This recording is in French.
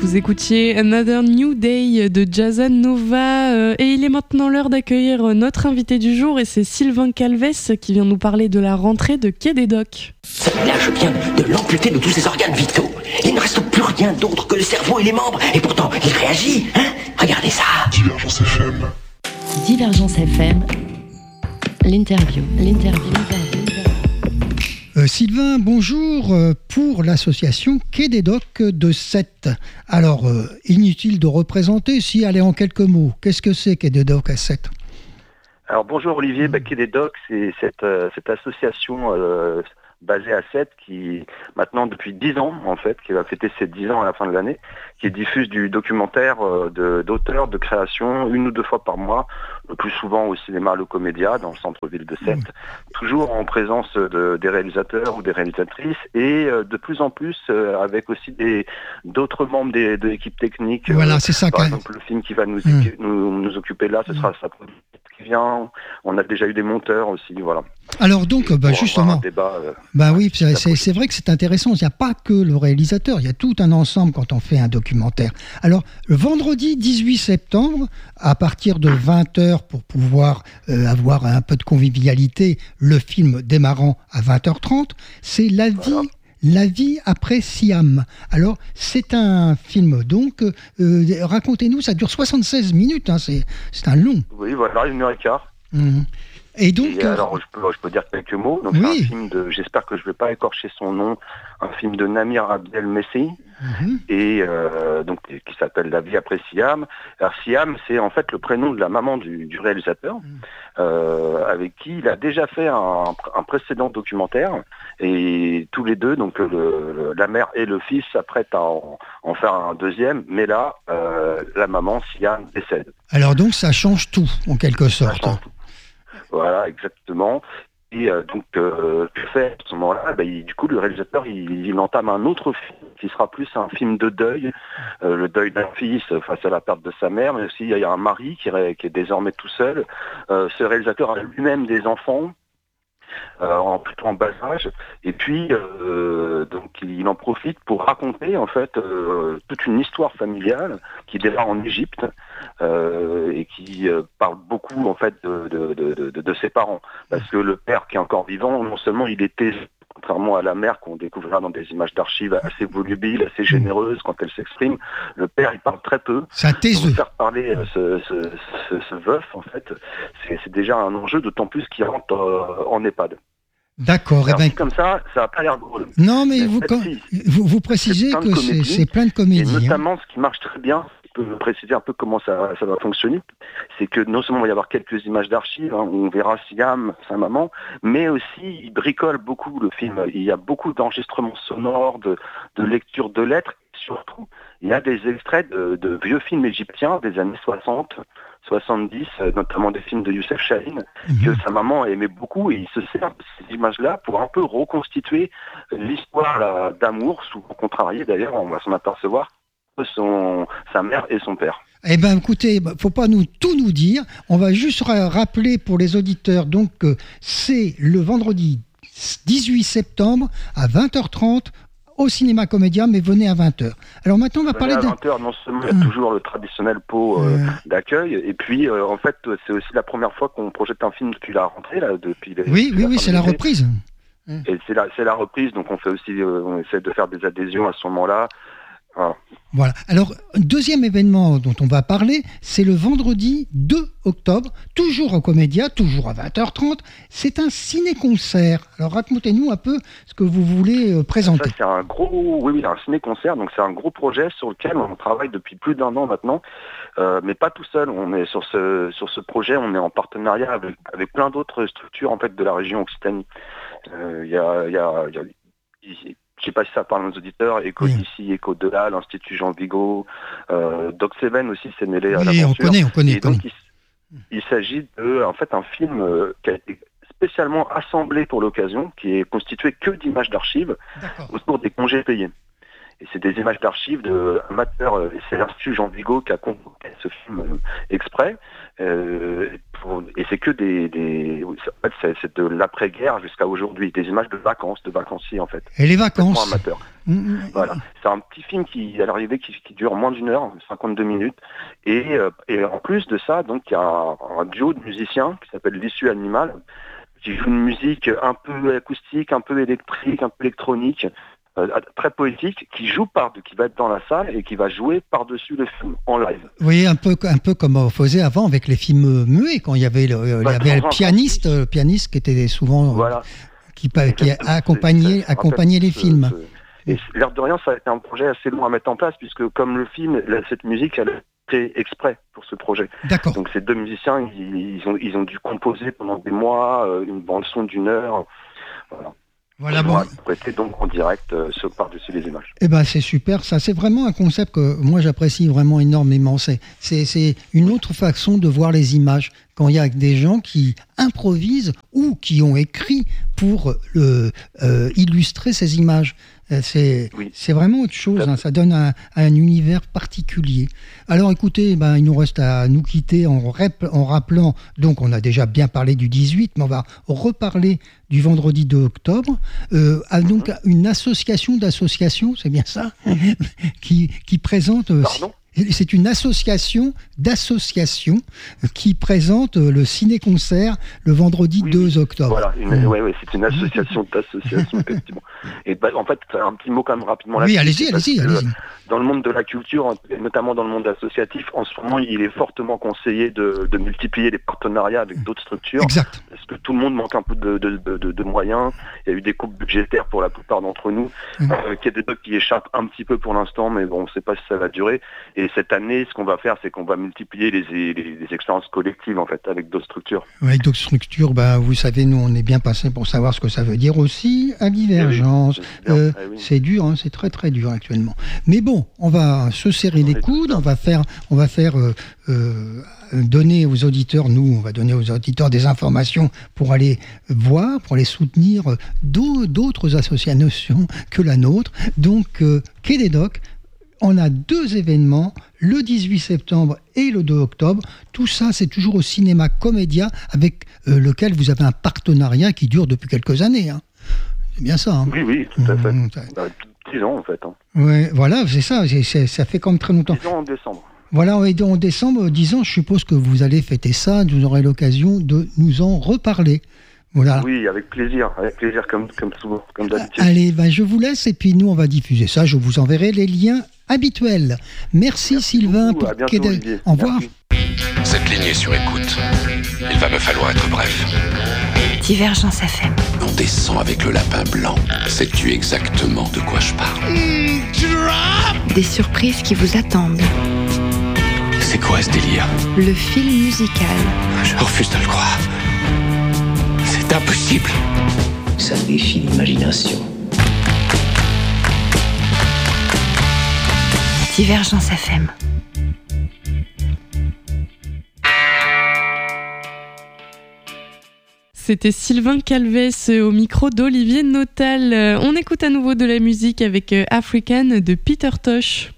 vous écoutiez Another New Day de Jason Nova et il est maintenant l'heure d'accueillir notre invité du jour et c'est Sylvain Calvès qui vient nous parler de la rentrée de Quai des Docs. Là, je viens de l'amputer de tous ses organes vitaux. Il ne reste plus rien d'autre que le cerveau et les membres. Et pourtant, il réagit, hein? Regardez ça. Divergence FM. Divergence FM. L'interview. Sylvain, bonjour, pour l'association Quai des Docs de Sète. Alors, inutile de représenter, si, allez en quelques mots, qu'est-ce que c'est Quai des Docs à Sète ? Alors bonjour Olivier, Quai des Docs, c'est cette association basée à Sète qui, maintenant depuis 10 ans en fait, qui va fêter ses 10 ans à la fin de l'année, qui diffuse du documentaire d'auteurs, de création, 1 ou 2 fois par mois, le plus souvent au cinéma Le Comédia, dans le centre-ville de Sète, toujours en présence des réalisateurs ou des réalisatrices, et de plus en plus avec aussi d'autres membres de l'équipe technique. Voilà, c'est ça. Par exemple, le film qui va nous occuper là, ce sera sa production qui vient. On a déjà eu des monteurs aussi, voilà. Alors donc, justement, oui, c'est vrai que c'est intéressant. Il n'y a pas que le réalisateur, il y a tout un ensemble quand on fait un documentaire. Alors, le vendredi 18 septembre, à partir de 20h, pour pouvoir avoir un peu de convivialité, le film démarrant à 20h30, c'est La vie après Siam. Alors, c'est un film, donc, racontez-nous, ça dure 76 minutes, hein, c'est un long. Oui, voilà, 1h15. Et donc, alors, je peux dire quelques mots. Donc, c'est un film j'espère que je ne vais pas écorcher son nom, un film de Namir Abdel Messi, et donc qui s'appelle La vie après Siam. Alors, Siam, c'est en fait le prénom de la maman du réalisateur, avec qui il a déjà fait un précédent documentaire, et tous les deux, donc la mère et le fils s'apprêtent à en faire un deuxième, mais là, la maman, Siam, décède. Alors donc, ça change tout, en quelque sorte. Ça change tout. Voilà, exactement. Et donc, que fait à ce moment-là, du coup, le réalisateur, il entame un autre film qui sera plus un film de deuil, le deuil d'un fils face à la perte de sa mère, mais aussi il y a un mari qui est désormais tout seul. Ce réalisateur a lui-même des enfants, plutôt en bas âge, et puis donc il en profite pour raconter en fait toute une histoire familiale qui démarre en Égypte et qui parle beaucoup en fait de ses parents, parce que le père qui est encore vivant, non seulement il est taiseux, contrairement à la mère qu'on découvrira dans des images d'archives assez volubiles, assez généreuses quand elle s'exprime, le père il parle très peu. C'est un taiseux. Donc, faire parler ce veuf en fait, c'est déjà un enjeu, d'autant plus qu'il rentre en EHPAD. D'accord. Alors, comme ça n'a pas l'air drôle. Non, mais vous précisez que c'est plein de comédies. Et notamment, ce qui marche très bien, je peux préciser un peu comment ça va fonctionner, c'est que non seulement il va y avoir quelques images d'archives, où on verra Siam, sa maman, mais aussi il bricole beaucoup le film. Il y a beaucoup d'enregistrements sonores, de lecture de lettres, et surtout, il y a des extraits de vieux films égyptiens des années 60, 70, notamment des films de Youssef Chahine, que sa maman aimait beaucoup, et il se sert de ces images-là pour un peu reconstituer l'histoire d'amour, souvent contrariée d'ailleurs, on va s'en apercevoir, sa mère et son père. Eh bien, écoutez, faut pas tout nous dire. On va juste rappeler pour les auditeurs donc que c'est le vendredi 18 septembre à 20h30 au cinéma Comédia, mais venez à 20h. Alors maintenant, on va parler à 20h, non seulement il y a toujours le traditionnel pot d'accueil, et puis en fait, c'est aussi la première fois qu'on projette un film depuis la rentrée, là, Oui, c'est la reprise. Et c'est la reprise, donc on fait aussi, on essaie de faire des adhésions à ce moment-là. Voilà. Alors, deuxième événement dont on va parler, c'est le vendredi 2 octobre, toujours au Comédia, toujours à 20h30. C'est un ciné-concert. Alors, racontez-nous un peu ce que vous voulez présenter. Ça, c'est un un ciné-concert. Donc, c'est un gros projet sur lequel on travaille depuis plus d'1 an maintenant, mais pas tout seul. On est sur ce projet, on est en partenariat avec plein d'autres structures en fait de la région Occitanie. Je ne sais pas si ça parle aux auditeurs, Éco d'ici, Éco de là, l'Institut Jean Vigo, Doc Seven aussi s'est mêlé à l'aventure. On connaît. Donc il s'agit de un film qui a été spécialement assemblé pour l'occasion, qui est constitué que d'images d'archives autour des congés payés. Et c'est des images d'archives d'amateurs. C'est l'Institut Jean Vigo qui a concocté ce film exprès. Et c'est que en fait, c'est de l'après-guerre jusqu'à aujourd'hui, des images de vacances, de vacanciers en fait. Et les vacances. Amateurs. Voilà. C'est un petit film qui, à l'arrivée, qui dure moins d'une heure, 52 minutes. Et en plus de ça, donc il y a un duo de musiciens qui s'appelle l'Issue Animale, qui joue une musique un peu acoustique, un peu électrique, un peu électronique, très poétique, qui va être dans la salle et qui va jouer par-dessus le film en live. Oui, un peu comme on faisait avant avec les films muets, quand il y avait le pianiste qui était souvent qui accompagnait les films. Et l'air de rien, ça a été un projet assez long à mettre en place, puisque comme le film, cette musique, elle a été exprès pour ce projet. D'accord. Donc ces deux musiciens, ils ont dû composer pendant des mois une bande-son d'1 heure. Voilà, bon. Prêter donc en direct par-dessus les images. Eh ben c'est super, ça c'est vraiment un concept que moi j'apprécie vraiment énormément. C'est une autre façon de voir les images quand il y a des gens qui improvisent ou qui ont écrit pour illustrer ces images. C'est vraiment autre chose, hein, ça donne un univers particulier. Alors écoutez, il nous reste à nous quitter en rappelant, donc on a déjà bien parlé du 18, mais on va reparler du vendredi 2 octobre, donc une association d'associations, c'est bien ça, qui présente... Pardon ? C'est une association d'associations qui présente le ciné-concert le vendredi 2 octobre. Voilà, c'est une association d'associations, effectivement. Et en fait, un petit mot quand même rapidement là. Oui, allez-y. Dans le monde de la culture, et notamment dans le monde associatif, en ce moment, il est fortement conseillé de multiplier les partenariats avec d'autres structures. Exact. Parce que tout le monde manque un peu de moyens. Il y a eu des coupes budgétaires pour la plupart d'entre nous. Il y a des trucs qui échappent un petit peu pour l'instant, mais bon, on ne sait pas si ça va durer. Et cette année, ce qu'on va faire, c'est qu'on va multiplier les expériences collectives, en fait, avec d'autres structures. Oui, avec d'autres structures, vous savez, nous, on est bien passé pour savoir ce que ça veut dire aussi à Divergence. C'est dur, hein, c'est très très dur actuellement. Mais bon, on va se serrer les coudes, on va faire donner aux auditeurs, on va donner aux auditeurs des informations pour aller voir, pour aller soutenir d'autres associations que la nôtre. Donc, Quai des Docks, on a 2 événements, le 18 septembre et le 2 octobre. Tout ça, c'est toujours au Cinéma Comédia, avec lequel vous avez un partenariat qui dure depuis quelques années. Hein. C'est bien ça. Hein. Oui, tout à fait. 10 ans, en fait. Hein. Ouais, voilà, c'est ça. Ça fait comme très longtemps. 10 ans en décembre. Voilà, en décembre, 10 ans, je suppose que vous allez fêter ça. Vous aurez l'occasion de nous en reparler. Voilà. Oui, avec plaisir comme souvent, comme d'habitude. Allez, je vous laisse et puis nous, on va diffuser ça. Je vous enverrai les liens habituels. Merci Sylvain. Beaucoup, à bientôt, Olivier. Au revoir. Merci. Cette ligne est sur écoute. Il va me falloir être bref. Divergence FM. On descend avec le lapin blanc. Sais-tu exactement de quoi je parle? Des surprises qui vous attendent. C'est quoi ce délire? Le film musical. Je refuse de le croire. C'est impossible. Ça défie l'imagination. Divergence FM. C'était Sylvain Calvès au micro d'Olivier Notal. On écoute à nouveau de la musique avec African de Peter Tosh.